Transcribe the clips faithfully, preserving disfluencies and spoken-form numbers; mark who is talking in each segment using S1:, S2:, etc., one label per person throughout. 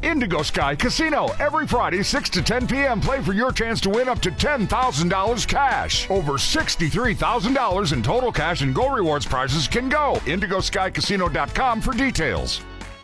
S1: Indigo Sky Casino. Every Friday, six to ten p.m., play for your chance to win up to ten thousand dollars cash. Over sixty-three thousand dollars in total cash and Go Rewards prizes can go. indigo sky casino dot com for details.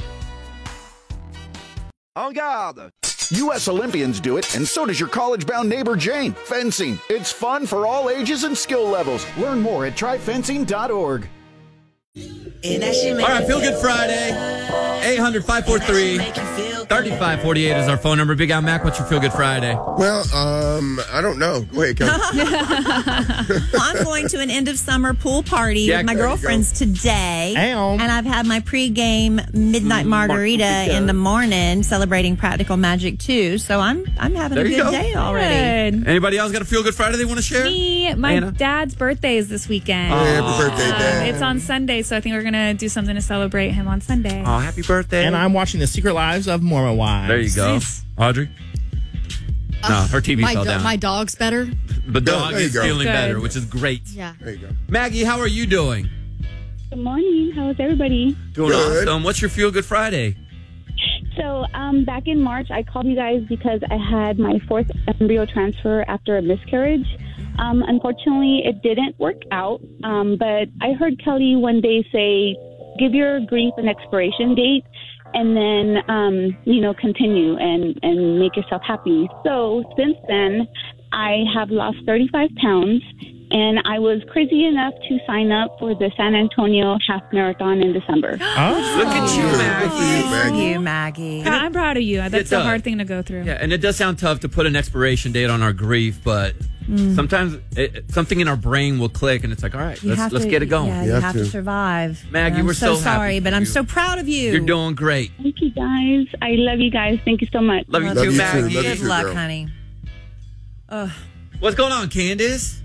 S2: En garde! U S Olympians do it, and so does your college-bound neighbor Jane. Fencing. It's fun for all ages and skill levels. Learn more at try fencing dot org.
S3: All right, Feel Good Friday. eight hundred, five four three, three five four eight is our phone number. Big Al Mac, what's your Feel Good Friday?
S4: Well, um, I don't know. Go ahead, Kelly.
S5: Well, I'm going to an end-of-summer pool party
S3: Yeah,
S5: with my
S3: there you
S5: girlfriends today.
S6: Ow.
S5: And I've had my pregame midnight margarita
S3: Margarita.
S5: in the morning, celebrating Practical Magic two. So I'm I'm having
S3: There
S5: a
S3: you
S5: good
S3: go.
S5: day already.
S7: Good.
S3: Anybody else got a Feel Good Friday they want to share?
S7: Me, my
S3: Anna?
S7: dad's birthday is this weekend.
S4: Happy birthday,
S7: Um,
S4: Dad.
S7: it's on Sunday, so I think we're going to do something to celebrate him on Sunday.
S3: Oh, happy birthday.
S6: And I'm watching The Secret Lives of Mormon Wives.
S3: There you go.
S7: Nice.
S3: Audrey? No, her T V
S8: my
S3: fell
S8: do-
S3: down.
S8: My dog's better.
S3: The dog
S4: there you
S3: is
S4: go.
S3: feeling
S7: Good.
S3: better, which is great.
S8: Yeah.
S4: There you go.
S3: Maggie, how are you doing?
S9: Good morning. How is everybody?
S3: Doing
S4: Good.
S3: awesome. What's your Feel Good Friday?
S9: So, um, back in March, I called you guys because I had my fourth embryo transfer after a miscarriage. Um, unfortunately, it didn't work out. Um, but I heard Kelly one day say, "Give your grief an expiration date, and then um, you know continue and and make yourself happy." So since then, I have lost thirty-five pounds. And I was crazy enough to sign up for the San Antonio Half Marathon in December.
S6: Oh.
S3: Look at you,
S4: Good
S3: Maggie.
S4: for you, Maggie.
S5: You, Maggie.
S7: I- I'm proud of you. That's
S3: It
S7: a
S3: does.
S7: hard thing to go through.
S3: Yeah, and it does sound tough to put an expiration date on our grief, but sometimes it, something in our brain will click, and it's like, all right,
S5: You
S3: let's
S5: have
S3: let's
S5: to-
S3: get it going.
S5: Yeah,
S4: You
S5: you
S4: have
S5: have to
S4: to.
S5: survive.
S3: Maggie,
S5: And I'm
S3: we're so happy
S5: sorry,
S3: for
S5: but I'm
S3: you.
S5: so proud of you.
S3: You're doing great.
S9: Thank you, guys. I love you guys. Thank you so much.
S3: Love you
S5: Love
S3: too,
S4: you too.
S3: Maggie.
S4: Love you
S5: Good
S4: too,
S5: luck,
S4: girl.
S5: honey. Ugh.
S3: What's going on, Candace?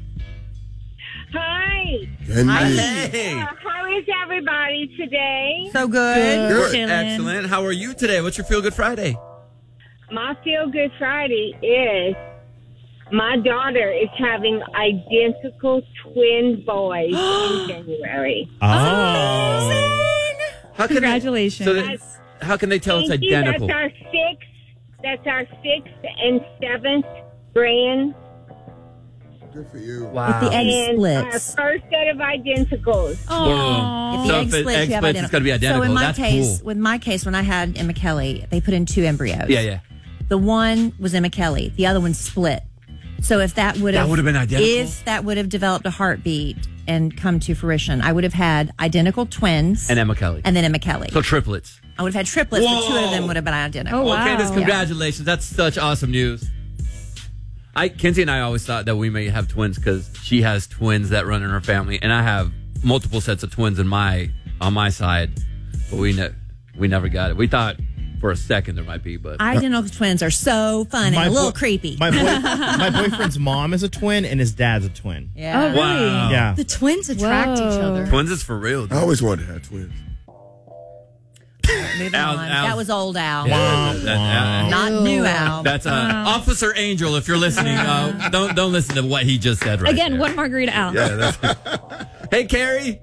S10: Hi.
S4: Henry.
S3: Hey.
S10: Uh, how is everybody today?
S5: So good.
S4: Good.
S7: Chilling.
S3: Excellent. How are you today? What's your Feel Good Friday?
S10: My Feel Good Friday is my daughter is having identical twin boys in January.
S6: Oh.
S3: How can
S7: Congratulations.
S3: They, so that, how can they tell it's
S10: Thank you.
S3: identical?
S10: That's our sixth. That's our sixth and seventh grand.
S4: Good for you.
S3: Wow.
S5: With the egg
S10: And our
S5: splits.
S10: first set of identicals.
S7: Aw.
S5: If the
S3: So
S5: egg
S3: if it-
S5: splits,
S3: egg
S5: you have
S3: splits, it's gotta be
S5: So
S3: identical.
S5: in my
S3: That's
S5: case,
S3: cool.
S5: with my case, when I had Emma Kelly, they put in two embryos.
S3: Yeah, yeah.
S5: The one was Emma Kelly. The other one split. So if that would have
S3: That would have been identical?
S5: if that would have developed a heartbeat and come to fruition, I would have had identical twins
S3: And Emma Kelly.
S5: and then Emma Kelly.
S3: So triplets.
S5: I would have had triplets, but two
S3: Whoa.
S5: of them would have been identical.
S7: Oh,
S3: Well,
S7: wow.
S3: Candace,
S7: Yeah.
S3: congratulations. That's such awesome news. I Kinsey and I always thought that we may have twins because she has twins that run in her family, and I have multiple sets of twins in my on my side, but we ne- we never got it. We thought for a second there might be, but
S5: Identical twins are so fun and
S6: My
S5: a little
S6: boy-
S5: creepy.
S6: My, boy, my boyfriend's mom is a twin, and his dad's a twin.
S5: yeah.
S7: Oh, really?
S3: wow,
S6: Yeah.
S8: The twins attract
S7: Whoa.
S8: each other.
S3: twins is for real.
S4: I
S3: dude.
S4: always wanted to have twins.
S5: Moving
S3: Al-
S5: on.
S3: Al-
S5: that was old Al.
S3: Yeah, that- that-
S5: Not new Al.
S3: That's uh, Officer Angel. If you're listening, uh, don't don't listen to what he just said right
S7: Again,
S3: there.
S7: one margarita out.
S3: Yeah, that's Hey, Carrie.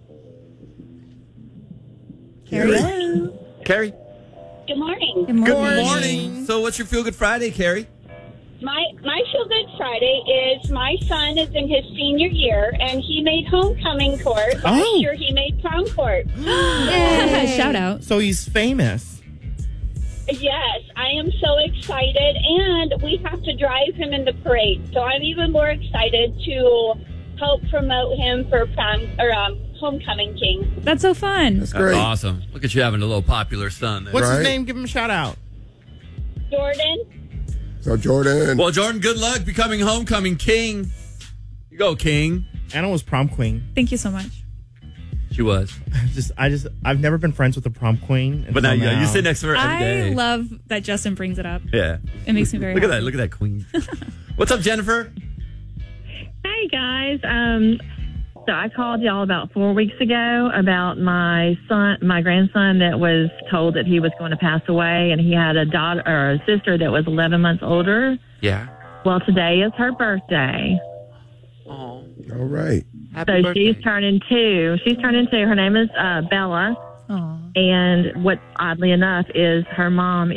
S5: Carrie.
S3: Carrie.
S9: Good morning.
S5: Good morning.
S3: Good morning. So, what's your Feel Good Friday, Carrie?
S9: My my Feel Good Friday is my son is in his senior year and he made homecoming court.
S6: Oh.
S9: Last year he made prom court.
S7: Shout out.
S6: So he's famous.
S9: Yes, I am so excited, and we have to drive him in the parade. So I'm even more excited to help promote him for prom or um, homecoming king.
S7: That's so fun.
S4: That's great.
S3: That's awesome. Look at you having a little popular son there.
S6: What's his
S4: Right.
S6: name? Give him a shout out.
S9: Jordan.
S4: So, Jordan.
S3: Well, Jordan, good luck becoming homecoming king. You go, king.
S6: Anna was prom queen.
S7: Thank you so much.
S3: She was.
S6: Just, I just, I've never been friends with a prom queen.
S3: But now,
S6: until
S3: you, you sit next to her every
S7: I
S3: day.
S7: love that Justin brings it up.
S3: Yeah.
S7: It makes me very
S3: Look at
S7: happy.
S3: that. Look at that queen. What's up, Jennifer?
S10: Hi guys. Um, so I called y'all about four weeks ago about my son, my grandson that was told that he was going to pass away, and he had a daughter or a sister that was eleven months older.
S3: Yeah.
S10: Well, today is her birthday,
S3: Oh,
S4: All right.
S3: happy
S10: so
S3: birthday.
S10: she's turning two. She's turning two. Her name is uh, Bella,
S5: Aw.
S10: and what oddly enough is her mom